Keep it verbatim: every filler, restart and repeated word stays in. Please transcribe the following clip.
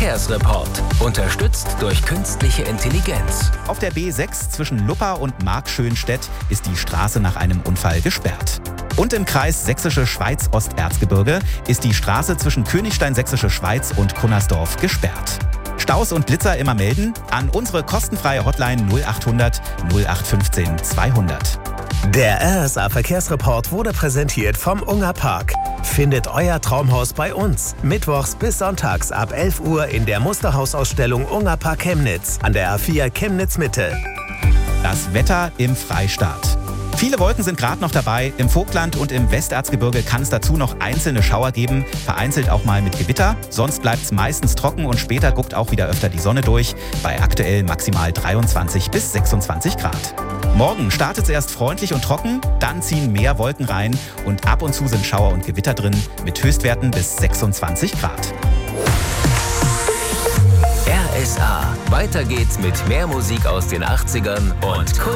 Verkehrsreport. Unterstützt durch künstliche Intelligenz. Auf der B sechs zwischen Luppa und Markschönstedt ist die Straße nach einem Unfall gesperrt. Und im Kreis Sächsische Schweiz-Osterzgebirge ist die Straße zwischen Königstein Sächsische Schweiz und Cunnersdorf gesperrt. Staus und Blitzer immer melden an unsere kostenfreie Hotline null achthundert null acht fünfzehn zweihundert. Der R S A Verkehrsreport wurde präsentiert vom Unger Park. Findet euer Traumhaus bei uns. Mittwochs bis sonntags ab elf Uhr in der Musterhausausstellung Unger Park Chemnitz an der A vier Chemnitz Mitte. Das Wetter im Freistaat. Viele Wolken sind gerade noch dabei. Im Vogtland und im Westerzgebirge kann es dazu noch einzelne Schauer geben, vereinzelt auch mal mit Gewitter. Sonst bleibt es meistens trocken und später guckt auch wieder öfter die Sonne durch, bei aktuell maximal dreiundzwanzig bis sechsundzwanzig Grad. Morgen startet es erst freundlich und trocken, dann ziehen mehr Wolken rein und ab und zu sind Schauer und Gewitter drin mit Höchstwerten bis sechsundzwanzig Grad. R S A. Weiter geht's mit mehr Musik aus den achtzigern und